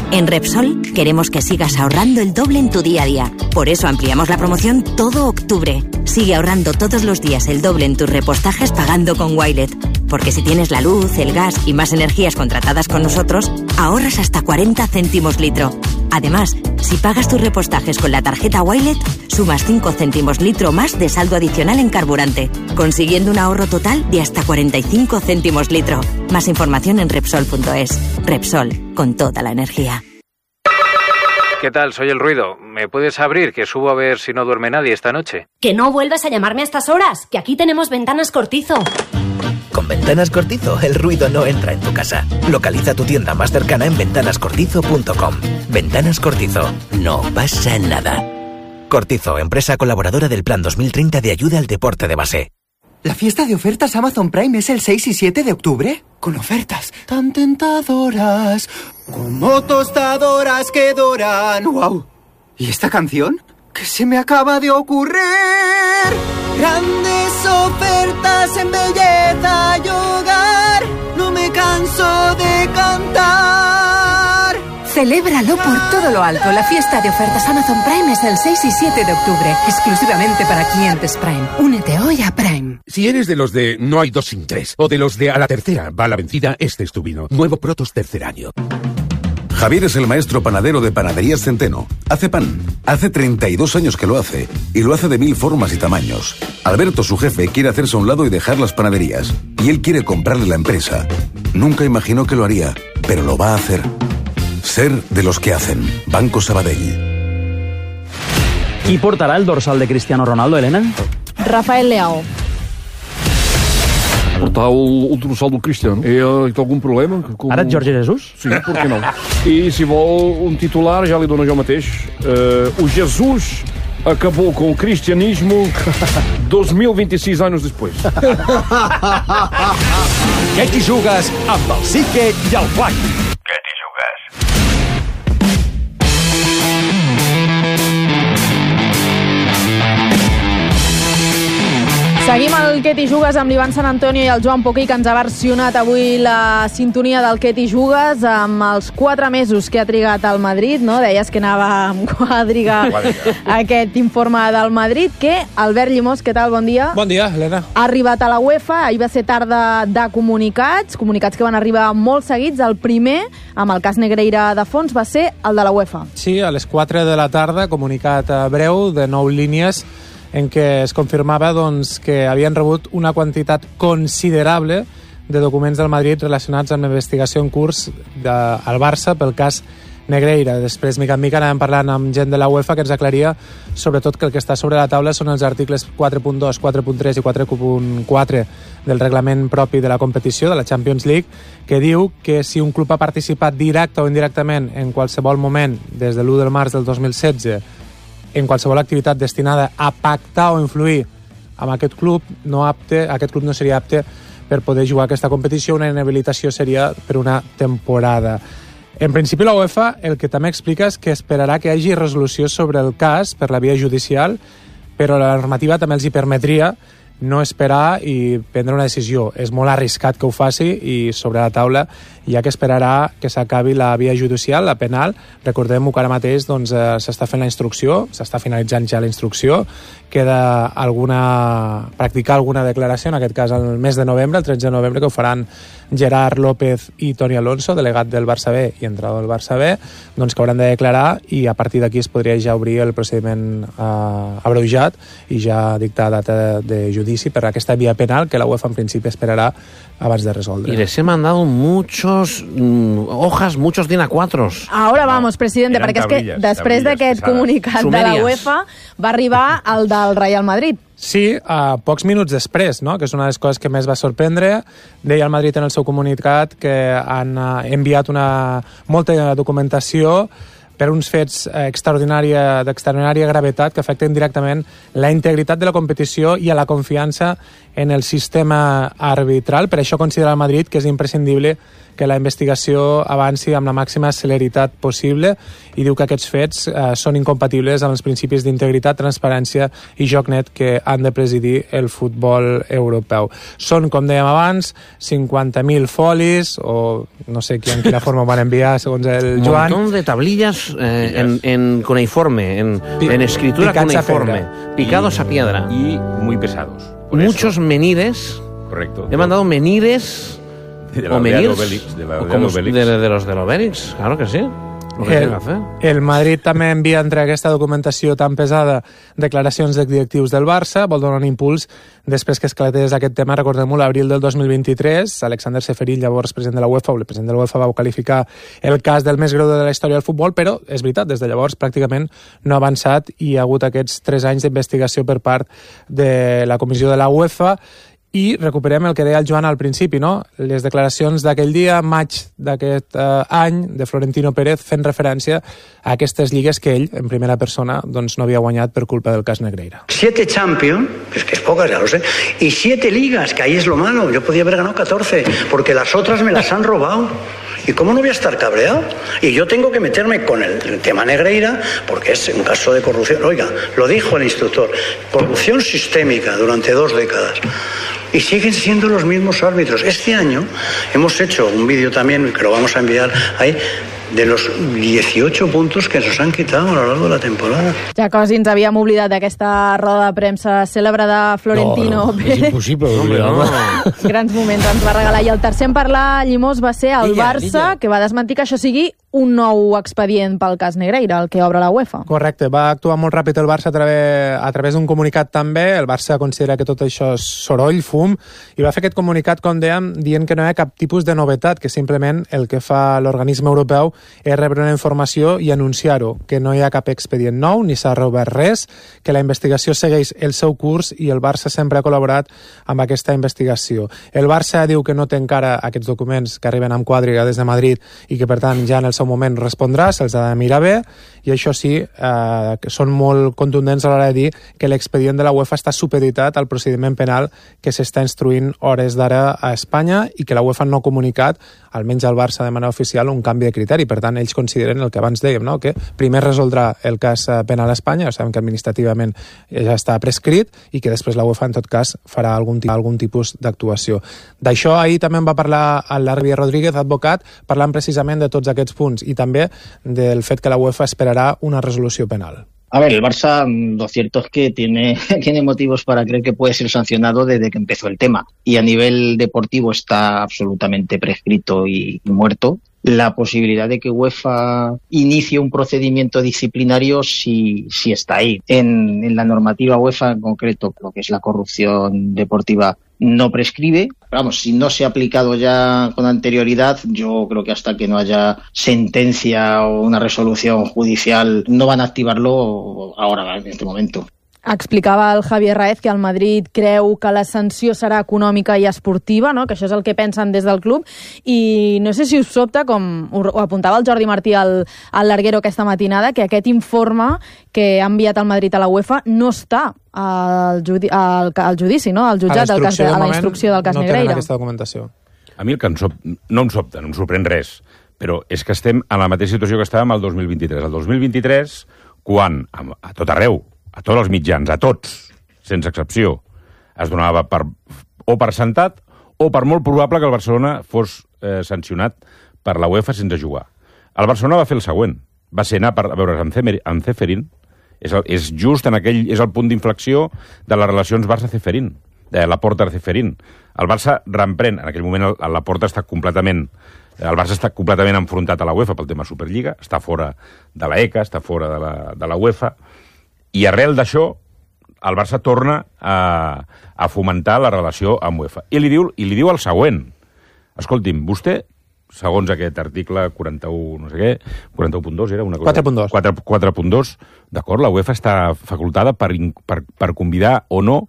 En Repsol queremos que sigas ahorrando el doble en tu día a día. Por eso ampliamos la promoción todo octubre. Sigue ahorrando todos los días el doble en tus repostajes pagando con Wilet. Porque si tienes la luz, el gas y más energías contratadas con nosotros, ahorras hasta 40 céntimos litro. Además, si pagas tus repostajes con la tarjeta Wilet, sumas 5 céntimos litro más de saldo adicional en carburante, consiguiendo un ahorro total de hasta 45 céntimos litro. Más información en Repsol.es. Repsol, con toda la energía. ¿Qué tal? Soy El Ruido. ¿Me puedes abrir, que subo a ver si no duerme nadie esta noche? Que no vuelvas a llamarme a estas horas, que aquí tenemos Ventanas Cortizo. Con Ventanas Cortizo, el ruido no entra en tu casa. Localiza tu tienda más cercana en ventanascortizo.com. Ventanas Cortizo. No pasa nada. Cortizo, empresa colaboradora del Plan 2030 de ayuda al deporte de base. ¿La fiesta de ofertas Amazon Prime es el 6 y 7 de octubre? Con ofertas tan tentadoras, como tostadoras que doran. ¡Wow! ¿Y esta canción? ¿Qué se me acaba de ocurrir? Grandes ofertas en belleza y hogar. No me canso de cantar. Celébralo por todo lo alto. La fiesta de ofertas Amazon Prime es el 6 y 7 de octubre, exclusivamente para clientes Prime. Únete hoy a Prime. Si eres de los de no hay dos sin tres, o de los de a la tercera va la vencida, este es tu vino. Nuevo Protos tercer año. Javier es el maestro panadero de Panaderías Centeno. Hace pan. Hace 32 años que lo hace. Y lo hace de 1000 formas y tamaños. Alberto, su jefe, quiere hacerse a un lado y dejar las panaderías. Y él quiere comprarle la empresa. Nunca imaginó que lo haría, pero lo va a hacer. Ser de los que hacen. Banco Sabadell. Qui portarà el dorsal de Cristiano Ronaldo, Helena? Rafael Leao. Portar el dorsal del Cristiano. Hi ha algun problema? Ara et Jorge Jesus? Sí, per què no? I si vol un titular, ja li dono jo mateix. O Jesus acabou com o cristianismo 2026 anos depois. Què t'hi jugues amb el Sique i el Flac? Què t'hi jugues? Seguim el Què t'hi jugues amb l'Ivan Sant Antonio i el Joan Poquí, que ens ha versionat avui la sintonia del Què t'hi jugues amb els 4 mesos que ha trigat al Madrid, no? Deies que anava amb quadriga aquest informe del Madrid. Que Albert Llimós, què tal? Bon dia. Bon dia, Helena. Ha arribat a la UEFA, ahir va ser tarda de comunicats que van arribar molt seguits. El primer, amb el cas Negreira de fons, va ser el de la UEFA. Sí, a les 4 de la tarda, comunicat breu de 9 línies, en què es confirmava doncs, que havien rebut una quantitat considerable de documents del Madrid relacionats amb la investigació en curs al Barça pel cas Negreira. Després, mica en mica, anàvem parlant amb gent de la UEFA que ens aclaria sobretot que el que està sobre la taula són els articles 4.2, 4.3 i 4.4 del reglament propi de la competició, de la Champions League, que diu que si un club ha participat directe o indirectament en qualsevol moment des de l'1 de març del 2016 en qualsevol activitat destinada a pactar o influir amb aquest club, aquest club no seria apte per poder jugar aquesta competició. Una inhabilitació seria per una temporada. En principi, la UEFA el que també explica és que esperarà que hi hagi resolució sobre el cas per la via judicial, però la normativa també els hi permetria no esperar i prendre una decisió. És molt arriscat que ho faci i sobre la taula hi ha que esperarà que s'acabi la via judicial, la penal. Recordem-ho que ara mateix doncs, s'està fent la instrucció, s'està finalitzant ja la instrucció, queda practicar alguna declaració, en aquest cas el mes de novembre, el 13 de novembre, que ho faran Gerard López i Toni Alonso, delegat del Barça B i entrenador del Barça B, doncs que hauran de declarar i a partir d'aquí es podria ja obrir el procediment abreujat i ja dictar data de judici per aquesta via penal que la UEFA en principi esperarà abans de resoldre. Y les he mandado muchos hojas, muchos DIN A4. Ahora vamos, presidente, perquè és que després d'aquest comunicat de la UEFA va arribar el del Real Madrid. Sí, pocs minuts després, no? Que és una de les coses que més va sorprendre. Deia el Madrid en el seu comunicat que han enviat molta documentació per uns fets d'extraordinària gravetat que afecten directament la integritat de la competició i a la confiança en el sistema arbitral. Per això considera el Madrid que és imprescindible que la investigació avanci amb la màxima celeritat possible i diu que aquests fets són incompatibles amb els principis d'integritat, transparència i joc net que han de presidir el futbol europeu. Són, com dèiem abans, 50.000 folis, o no sé en quina forma ho van enviar, segons el Joan. Un montón de tablillas en cuneiforme, en escritura cuneiforme, picados a piedra. Y muy pesados. Muchos menires. Correcto. He mandado menires de la Obélix, de los del Obélix, claro que sí. El Madrid també envia entre aquesta documentació tan pesada declaracions de directius del Barça, vol donar un impuls després que esclatés aquest tema. Recordem-ho, l'abril del 2023, Alexander Seferin, llavors president de la UEFA, o el president de la UEFA, va qualificar el cas del més greu de la història del futbol, però és veritat, des de llavors pràcticament no ha avançat i hi ha hagut aquests 3 anys d'investigació per part de la comissió de la UEFA. I recuperem el que deia el Joan al principi, no? Les declaracions d'aquell dia, maig d'aquest any, de Florentino Pérez, fent referència a aquestes lligues que ell, en primera persona, doncs no havia guanyat per culpa del cas Negreira. 7 Champions, es que es pocas, ya lo sé, y 7 ligas, que ahí es lo malo. Yo podía haber ganado 14, porque las otras me las han robado. ¿Y cómo no voy a estar cabreado? Y yo tengo que meterme con el tema Negreira, porque es un caso de corrupción. Oiga, lo dijo el instructor, corrupción sistémica durante 2 décadas. Y siguen siendo los mismos árbitros. Este año hemos hecho un vídeo también, que lo vamos a enviar ahí, de los 18 puntos que nos han quitado a lo largo de la temporada. Ja quasi ens havíem oblidat d'aquesta roda de premsa cèlebre de Florentino Pérez. És impossible oblidar-me. Grans moments ens va regalar. I el tercer en parlar, Llimós, va ser el Barça, que va desmentir que això sigui un nou expedient pel cas Negreira, el que obre la UEFA. Correcte, va actuar molt ràpid el Barça a través d'un comunicat també. El Barça considera que tot això és soroll, fum, i va fer aquest comunicat, com dèiem, dient que no hi ha cap tipus de novetat, que simplement el que fa l'organisme europeu és rebre una informació i anunciar-ho, que no hi ha cap expedient nou, ni s'ha reobert res, que la investigació segueix el seu curs i el Barça sempre ha col·laborat amb aquesta investigació. El Barça diu que no té encara aquests documents que arriben amb quadriga des de Madrid i que, per tant, ja en el seu moment respondrà, se'ls ha de mirar bé, i això sí, que són molt contundents a l'hora de dir que l'expedient de la UEFA està supeditat al procediment penal que s'està instruint hores d'ara a Espanya i que la UEFA no ha comunicat, almenys al Barça de manera oficial, un canvi de criteri. Per tant, ells consideren el que abans dèiem, no? Que primer resoldrà el cas penal a Espanya, ja sabem que administrativament ja està prescrit, i que després la UEFA, en tot cas, farà algun tipus d'actuació. D'això ahir també en va parlar l'Arbi Rodríguez, advocat, parlant precisament de tots aquests punts i també del fet que la UEFA esperarà una resolució penal. A ver, el Barça, lo cierto es que tiene motivos para creer que puede ser sancionado desde que empezó el tema. Y a nivel deportivo está absolutamente prescrito y muerto. La posibilidad de que UEFA inicie un procedimiento disciplinario sí está ahí. En la normativa UEFA en concreto, lo que es la corrupción deportiva no prescribe. Vamos, si no se ha aplicado ya con anterioridad, yo creo que hasta que no haya sentencia o una resolución judicial no van a activarlo ahora, en este momento. Explicava el Javier Raez que el Madrid creu que la sanció serà econòmica i esportiva, no? Que això és el que pensen des del club, i no sé si us sobta, com ho apuntava el Jordi Martí al Larguero aquesta matinada, que aquest informe que ha enviat el Madrid a la UEFA no està al judici, no? Al jutjat, a la instrucció del cas Negreira. No tenen aquesta documentació. A mi el que no em sobta, no em sorprèn res, però és que estem en la mateixa situació que estàvem el 2023. El 2023, quan a tot arreu, a tots els mitjans, a tots, sense excepció, es donava o per sentat o per molt probable que el Barcelona fos sancionat per la UEFA sense jugar. El Barcelona va fer el següent. Va ser anar a veure amb Ceferin. És just en aquell... És el punt d'inflexió de les relacions Barça-Ceferin, de Laporta-Ceferin. El Barça reemprèn. En aquell moment el Barça està completament enfrontat a la UEFA pel tema Superliga, està fora de la ECA, està fora de la UEFA, i arrel d'això, el Barça torna a fomentar la relació amb UEFA. I li diu el següent. Escolti'm, vostè, segons aquest article 41, no sé què, 41.2 era una cosa... 4.2, d'acord, la UEFA està facultada per convidar o no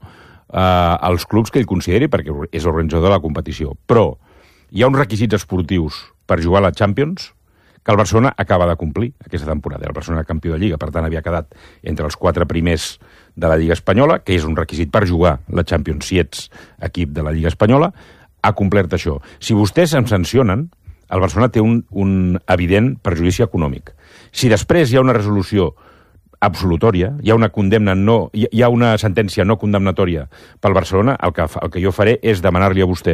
els clubs que ell consideri, perquè és l'organitzador de la competició. Però hi ha uns requisits esportius per jugar a la Champions que el Barcelona acaba de complir aquesta temporada. El Barcelona era campió de Lliga, per tant havia quedat entre els 4 primers de la Lliga Espanyola, que és un requisit per jugar la Champions si ets equip de la Lliga Espanyola, ha complert això. Si vostès em sancionen, el Barcelona té un evident perjudici econòmic. Si després hi ha una resolució absolutòria, hi ha una condemna hi ha una sentència no condemnatòria pel Barcelona, el que jo faré és demanar-li a vostè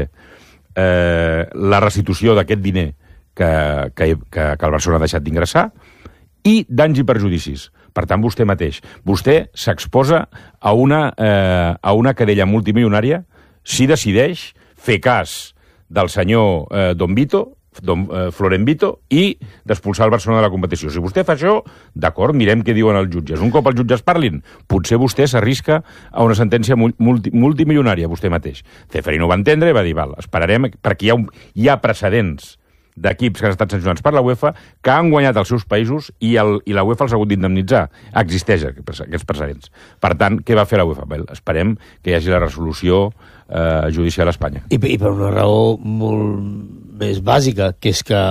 la restitució d'aquest diner que el Barcelona ha deixat d'ingressar i danys i perjudicis. Per tant, vostè mateix. Vostè s'exposa a una querella multimilionària si decideix fer cas del senyor Don Florent Vito i d'expulsar el Barcelona de la competició. Si vostè fa això, d'acord, mirem què diuen els jutges. Un cop els jutges parlin, potser vostè s'arrisca a una sentència multimilionària, vostè mateix. Ceferino ho va entendre i va dir, val, esperarem, perquè hi ha precedents d'equips que han estat sancionats per la UEFA que han guanyat els seus països i la UEFA els ha hagut d'indemnitzar. Existeix aquests precedents. Per tant, què va fer la UEFA? Bé, esperem que hi hagi la resolució judicial a Espanya. I per una raó molt més bàsica, que és que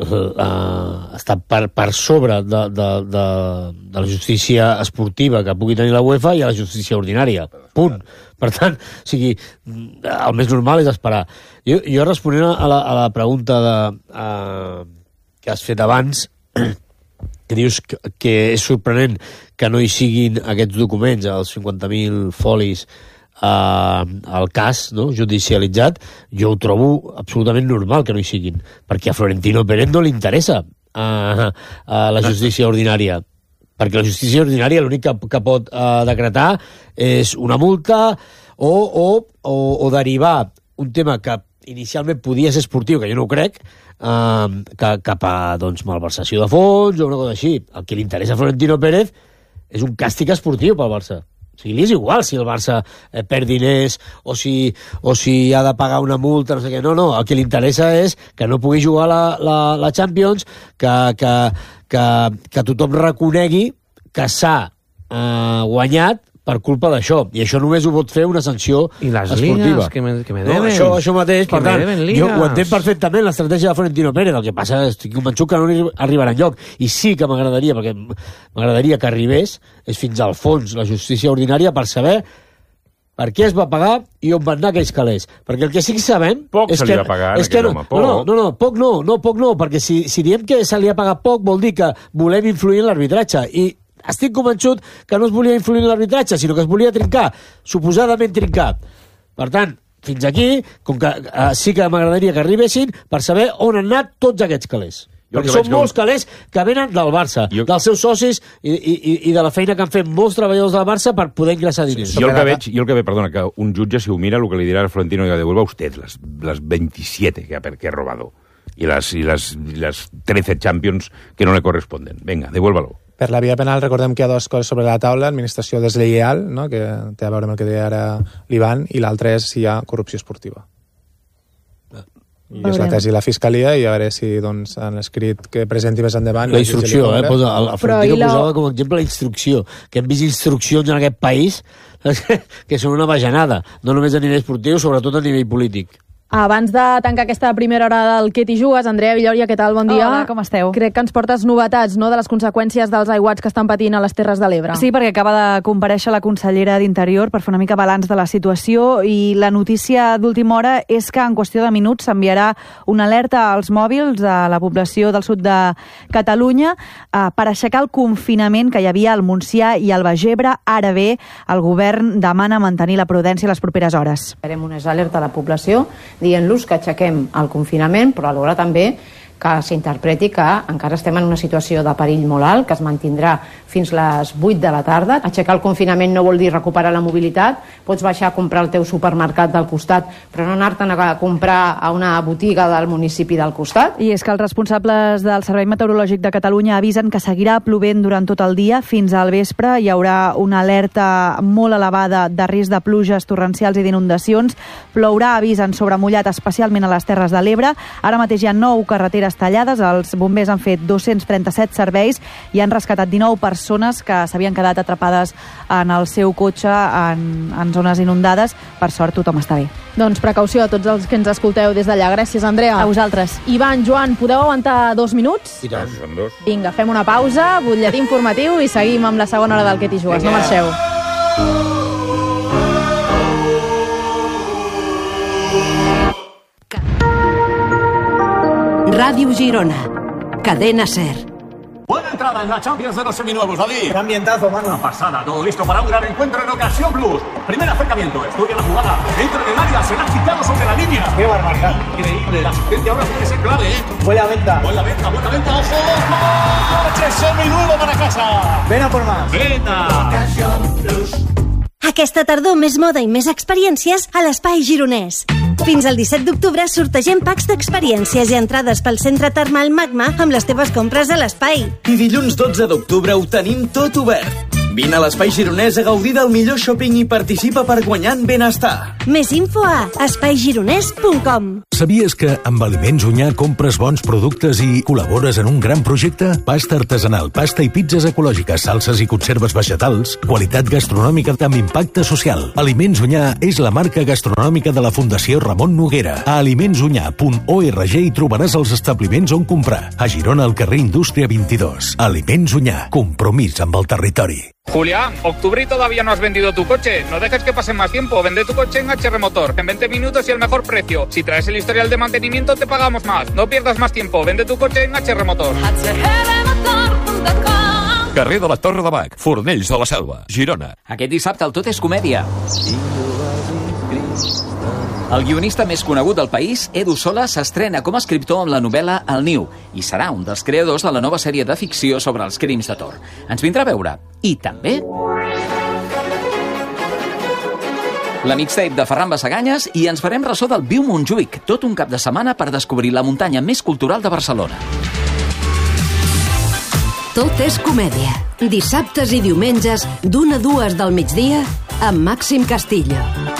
està per sobre de la justícia esportiva que pugui tenir la UEFA i a la justícia ordinària. Punt. Per tant, o sigui, el més normal és esperar. Jo responent a la pregunta que has fet abans, que dius que és sorprenent que no hi siguin aquests documents, els 50.000 folis, el cas, no, judicialitzat, jo ho trobo absolutament normal que no hi siguin, perquè a Florentino Pérez no li interessa a la justícia ordinària, perquè la justícia ordinària l'únic que pot decretar és una multa o derivar un tema que inicialment podia ser esportiu, que jo no ho crec, cap a malversació de fons o una cosa així. El que li interessa a Florentino Pérez és un càstig esportiu pel Barça. O sigui, li és igual si el Barça perd diners o si ha de pagar una multa, no sé què. No, el que li interessa és que no pugui jugar la Champions, que tothom reconegui que s'ha guanyat per culpa d'això. I això només ho pot fer una sanció esportiva. I les línies que me deben. No, això mateix, per tant, jo ho entenc perfectament, l'estratègia de Florentino Pérez. El que passa és que estic convençut que no arribarà enlloc. I sí que m'agradaria, perquè m'agradaria que arribés, és fins al fons la justícia ordinària per saber per què es va pagar i on van anar aquells calés. Perquè el que sí que sabem... Poc se li va pagar, home, poc. Poc no, perquè si diem que se li ha pagat poc vol dir que volem influir en l'arbitratge. I estic convençut que no es volia influir en l'arbitratge, sinó que es volia trincar, suposadament trincar. Per tant, fins aquí, com que sí que m'agradaria que arribessin per saber on han anat tots aquests calés. Perquè són molts calés que venen del Barça, dels seus socis i de la feina que han fet molts treballadors del Barça per poder ingressar diners. Jo el que veig, perdona, que un jutge, si ho mira, el que li dirà a Florentino que devuelva usted las 27 que ha robado y las 13 Champions que no le corresponden. Venga, devuélvalo. Per la via penal recordem que hi ha dues coses sobre la taula, administració deslleial, no?, que té a veure amb el que deia ara l'Ivan, i l'altra és si hi ha corrupció esportiva. I és la tesi de la Fiscalia, i a veure si han escrit que presenti més endavant. La instrucció, el Florentino posava com a exemple la instrucció, que hem vist instruccions en aquest país que són una bajanada, no només a nivell esportiu, sobretot a nivell polític. Abans de tancar aquesta primera hora del Què t'hi jugues, Andrea Villòria, què tal? Bon dia. Hola, com esteu? Crec que ens portes novetats, no?, de les conseqüències dels aiguats que estan patint a les Terres de l'Ebre. Sí, perquè acaba de comparèixer la consellera d'Interior per fer una mica balanç de la situació, i la notícia d'última hora és que en qüestió de minuts s'enviarà una alerta als mòbils a la població del sud de Catalunya per aixecar el confinament que hi havia al Montsià i al Baix Ebre. Ara bé, el govern demana mantenir la prudència les properes hores. Farem unes alertes a la població dient-los que aixequem el confinament, però alhora també que s'interpreti que encara estem en una situació de perill molt alt, que es mantindrà fins les 8 de la tarda. Aixecar el confinament no vol dir recuperar la mobilitat. Pots baixar a comprar el teu supermercat del costat, però no anar-te'n a comprar a una botiga del municipi del costat. I és que els responsables del Servei Meteorològic de Catalunya avisen que seguirà plovent durant tot el dia. Fins al vespre hi haurà una alerta molt elevada de risc de pluges torrencials i d'inundacions. Plourà, avisen, sobre mullat, especialment a les Terres de l'Ebre. Ara mateix hi ha 9 carreteres tallades. Els bombers han fet 237 serveis i han rescatat 19 persones que s'havien quedat atrapades en el seu cotxe en zones inundades. Per sort, tothom està bé. Doncs precaució a tots els que ens escolteu des d'allà. Gràcies, Andrea. A vosaltres. Ivan, Joan, podeu aguantar 2 minuts? I tant. Són 2. Vinga, fem una pausa, butlletí informatiu i seguim amb la segona hora del Què t'hi jugues. No marxeu. Radio Girona. Cadena SER. Buena entrada en la Champions de los seminuevos, David. Qué ambientazo, mano. Una pasada, todo listo para un gran encuentro en Ocasión Plus. Primer acercamiento, estudia la jugada. Entra en el área, será quitado sobre la línea. Qué barbaridad. Increíble, la asistencia ahora tiene que ser clave, ¿eh? Buena venta. Buena venta, ojo. ¡Coche seminuevo para casa! Ven a por más. Venta. Ocasión Plus. Aquesta tardor més moda i més experiències a l'Espai Gironès. Fins al 17 d'octubre sortegem packs d'experiències i entrades pel centre termal Magma amb les teves compres a l'Espai. I dilluns 12 d'octubre ho tenim tot obert. Vine a l'Espai Gironès a gaudir del millor shopping i participa per guanyar en benestar. Més info a espaigironès.com. Sabies que amb Aliments Unyà compres bons productes i col·labores en un gran projecte? Pasta artesanal, pasta i pizzas ecològiques, salses i conserves vegetals, qualitat gastronòmica amb impacte social. Aliments Unyà és la marca gastronòmica de la Fundació Ramon Noguera. A alimentsunyà.org hi trobaràs els establiments on comprar. A Girona, al carrer Indústria 22. Aliments Unyà, compromís amb el territori. Julián, octubre y todavía no has vendido tu coche. No dejes que pase más tiempo. Vende tu coche en HR Motor. En 20 minutos y el mejor precio. Si traes el historial de mantenimiento, te pagamos más. No pierdas más tiempo. Vende tu coche en HR Motor. Carrer de la Torre de Bac, Fornells de la Selva, Girona. Aquest dissabte el Tot és comèdia. El guionista més conegut del país, Edu Sola, s'estrena com a escriptor amb la novel·la El Niu i serà un dels creadors de la nova sèrie de ficció sobre els crims de Tor. Ens vindrà a veure. I també la mixtape de Ferran Basaganyes i ens farem ressò del Viu Montjuïc, tot un cap de setmana per descobrir la muntanya més cultural de Barcelona. Tot és comèdia. Dissabtes i diumenges, d'1 a 2 del migdia, amb Màxim Castillo.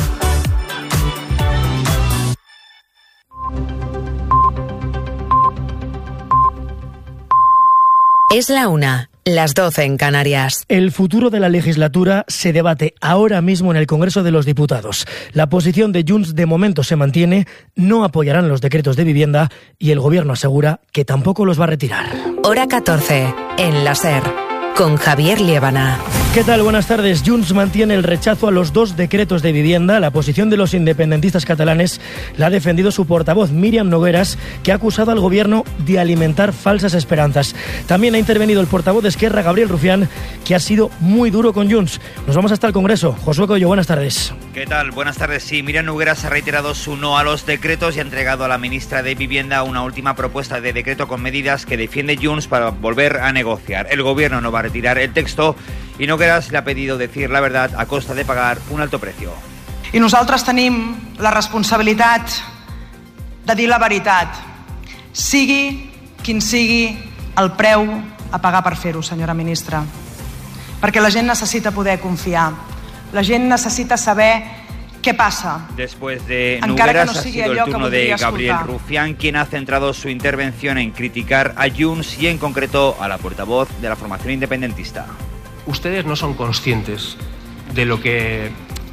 Es la 1, las 12 en Canarias. El futuro de la legislatura se debate ahora mismo en el Congreso de los Diputados. La posición de Junts de momento se mantiene, no apoyarán los decretos de vivienda y el Gobierno asegura que tampoco los va a retirar. Hora 14, en la SER, con Javier Liébana. ¿Qué tal? Buenas tardes. Junts mantiene el rechazo a los 2 decretos de vivienda. La posición de los independentistas catalanes la ha defendido su portavoz, Míriam Nogueras, que ha acusado al Gobierno de alimentar falsas esperanzas. También ha intervenido el portavoz de Esquerra, Gabriel Rufián, que ha sido muy duro con Junts. Nos vamos hasta el Congreso. Josué Coello, buenas tardes. ¿Qué tal? Buenas tardes. Sí, Míriam Nogueras ha reiterado su no a los decretos y ha entregado a la ministra de Vivienda una última propuesta de decreto con medidas que defiende Junts para volver a negociar. El Gobierno no va a retirar el texto i Nogueras le ha pedido decir la verdad a costa de pagar un alto precio. I nosaltres tenim la responsabilitat de dir la veritat, sigui quin sigui el preu a pagar per fer-ho, senyora ministra. Perquè la gent necessita poder confiar, la gent necessita saber qué pasa. Después de Encara Nogueras que no ha sigui sido el allò que turno de voldria Gabriel escoltar. Rufián, quien ha centrado su intervención en criticar a Junts y en concreto a la portavoz de la formación independentista. Ustedes no son conscientes de lo que...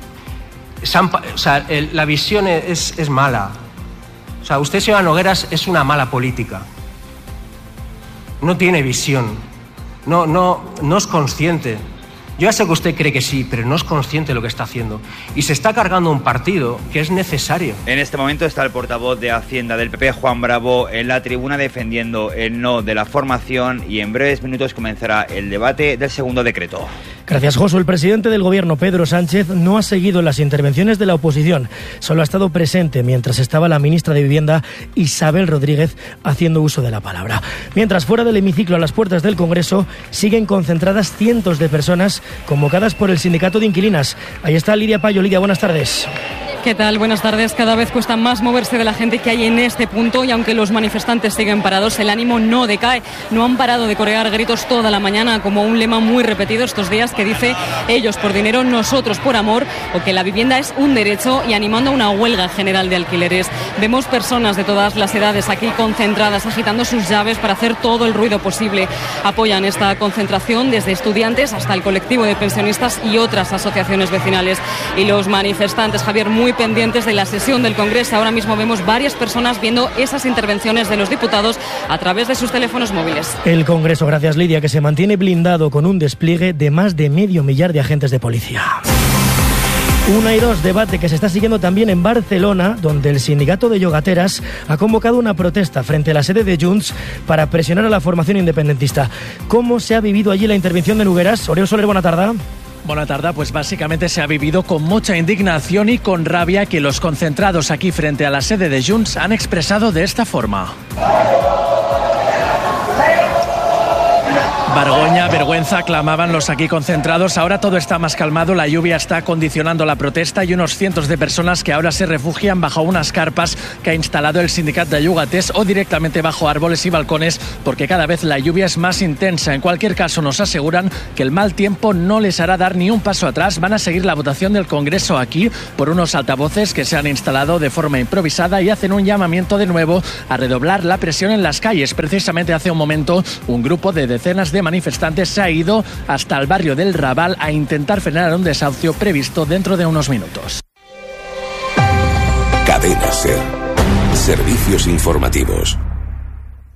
la visión es mala. O sea, usted, señora Nogueras, es una mala política. No tiene visión. No es consciente. Yo ya sé que usted cree que sí, pero no es consciente de lo que está haciendo. Y se está cargando un partido que es necesario. En este momento está el portavoz de Hacienda del PP, Juan Bravo, en la tribuna defendiendo el no de la formación y en breves minutos comenzará el debate del segundo decreto. Gracias, Josu. El presidente del Gobierno, Pedro Sánchez, no ha seguido las intervenciones de la oposición. Solo ha estado presente mientras estaba la ministra de Vivienda, Isabel Rodríguez, haciendo uso de la palabra. Mientras, fuera del hemiciclo, a las puertas del Congreso, siguen concentradas cientos de personas convocadas por el Sindicato de Inquilinas. Ahí está Lidia Payo. Lidia, buenas tardes. ¿Qué tal? Buenas tardes. Cada vez cuesta más moverse de la gente que hay en este punto y aunque los manifestantes siguen parados, el ánimo no decae. No han parado de corear gritos toda la mañana, como un lema muy repetido estos días que dice ellos por dinero, nosotros por amor, o que la vivienda es un derecho, y animando a una huelga general de alquileres. Vemos personas de todas las edades aquí concentradas, agitando sus llaves para hacer todo el ruido posible. Apoyan esta concentración desde estudiantes hasta el colectivo de pensionistas y otras asociaciones vecinales. Y los manifestantes, Javier, muy pendientes de la sesión del Congreso. Ahora mismo vemos varias personas viendo esas intervenciones de los diputados a través de sus teléfonos móviles. El Congreso, gracias Lidia, que se mantiene blindado con un despliegue de más de 500.000 de agentes de policía. Una y dos, debate que se está siguiendo también en Barcelona, donde el sindicato de llogateras ha convocado una protesta frente a la sede de Junts para presionar a la formación independentista. ¿Cómo se ha vivido allí la intervención de Nogueras? Oriol Soler, buena tarde. Buena tarde, pues básicamente se ha vivido con mucha indignación y con rabia que los concentrados aquí frente a la sede de Junts han expresado de esta forma. Vergüenza, clamaban los aquí concentrados. Ahora todo está más calmado, la lluvia está condicionando la protesta y unos cientos de personas que ahora se refugian bajo unas carpas que ha instalado el sindicat de llogaters o directamente bajo árboles y balcones porque cada vez la lluvia es más intensa. En cualquier caso nos aseguran que el mal tiempo no les hará dar ni un paso atrás. Van a seguir la votación del Congreso aquí por unos altavoces que se han instalado de forma improvisada y hacen un llamamiento de nuevo a redoblar la presión en las calles. Precisamente hace un momento un grupo de decenas de manifestantes se ha ido hasta el barrio del Raval a intentar frenar un desahucio previsto dentro de unos minutos. Cadena SER. Servicios informativos.